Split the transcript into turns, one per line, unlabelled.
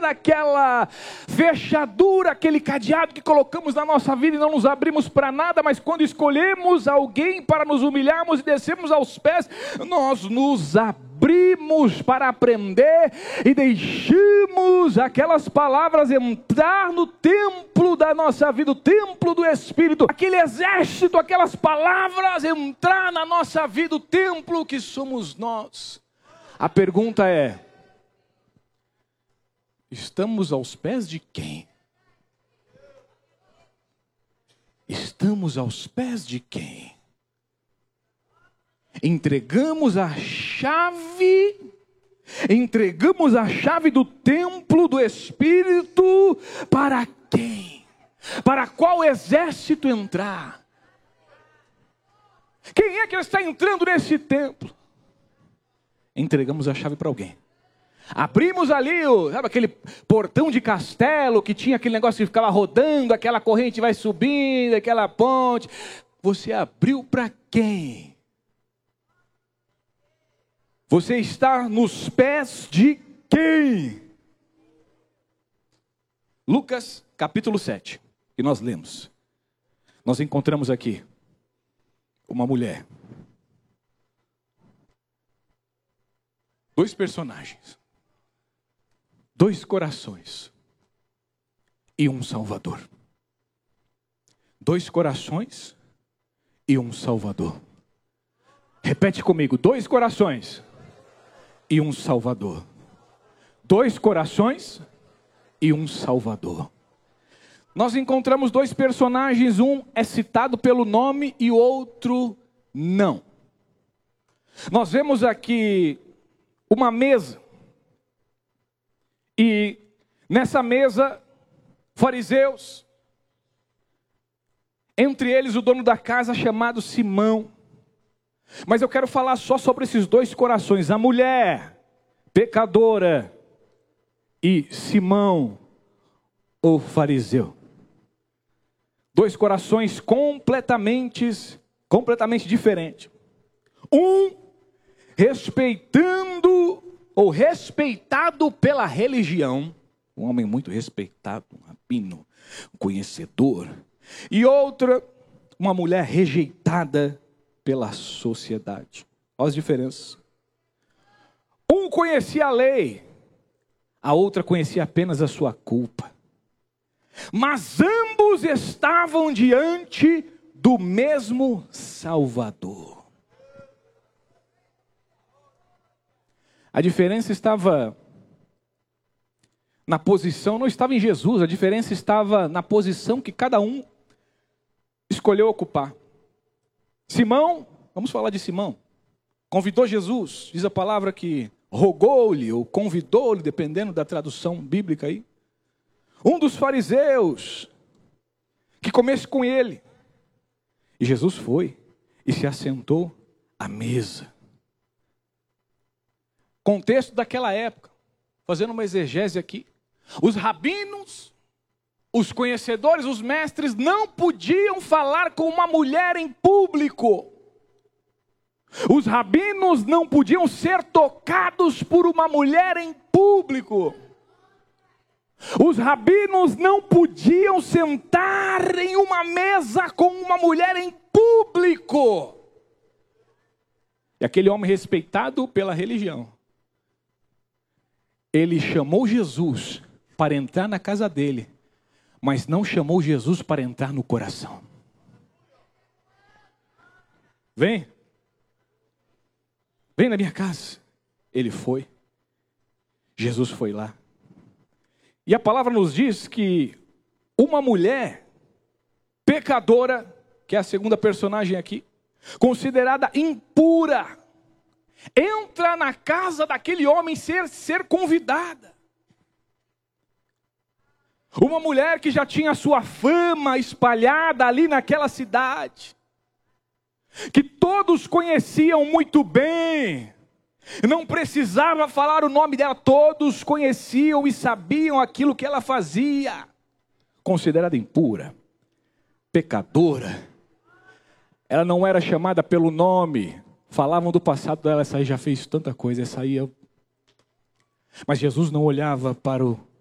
aquela fechadura, aquele cadeado que colocamos na nossa vida e não nos abrimos para nada, mas quando escolhemos alguém para nos humilharmos e descermos aos pés, nós nos abrimos para aprender e deixamos aquelas palavras entrar no templo da nossa vida, o templo do Espírito, aquele exército, aquelas palavras entrar na nossa vida, o templo que somos nós. A pergunta é: estamos aos pés de quem? Estamos aos pés de quem? Entregamos a chave do templo do Espírito para quem? Para qual exército entrar? Quem é que está entrando nesse templo? Entregamos a chave para alguém. Abrimos ali, sabe aquele portão de castelo que tinha aquele negócio que ficava rodando, aquela corrente vai subindo, aquela ponte. Você abriu para quem? Você está nos pés de quem? Lucas capítulo 7, que nós lemos. Nós encontramos aqui uma mulher. Dois personagens. Dois corações. E um Salvador. Dois corações e um Salvador. Repete comigo: dois corações e um Salvador. Dois corações e um Salvador. Nós encontramos dois personagens, um é citado pelo nome e o outro não. Nós vemos aqui uma mesa. E nessa mesa, fariseus, entre eles o dono da casa chamado Simão. Mas eu quero falar só sobre esses dois corações, a mulher pecadora e Simão, o fariseu. Dois corações completamente diferentes. Um respeitado pela religião, um homem muito respeitado, um rabino, um conhecedor. E outra, uma mulher rejeitada pela sociedade. Olha as diferenças. Um conhecia a lei, a outra conhecia apenas a sua culpa. Mas ambos estavam diante do mesmo Salvador. A diferença estava na posição, não estava em Jesus, a diferença estava na posição que cada um escolheu ocupar. Simão, vamos falar de Simão, convidou Jesus, diz a palavra que rogou-lhe ou convidou-lhe, dependendo da tradução bíblica aí. Um dos fariseus, que comesse com ele. E Jesus foi e se assentou à mesa. Contexto daquela época, fazendo uma exegese aqui. Os rabinos, os conhecedores, os mestres não podiam falar com uma mulher em público. Os rabinos não podiam ser tocados por uma mulher em público. Os rabinos não podiam sentar em uma mesa com uma mulher em público. E aquele homem respeitado pela religião, ele chamou Jesus para entrar na casa dele, mas não chamou Jesus para entrar no coração. Vem na minha casa. Ele foi. Jesus foi lá. E a palavra nos diz que uma mulher pecadora, que é a segunda personagem aqui, considerada impura, entra na casa daquele homem ser convidada. Uma mulher que já tinha sua fama espalhada ali naquela cidade, que todos conheciam muito bem, não precisava falar o nome dela, todos conheciam e sabiam aquilo que ela fazia. Considerada impura, pecadora, ela não era chamada pelo nome, falavam do passado dela, essa aí já fez tanta coisa, essa aí eu... Mas Jesus não olhava para o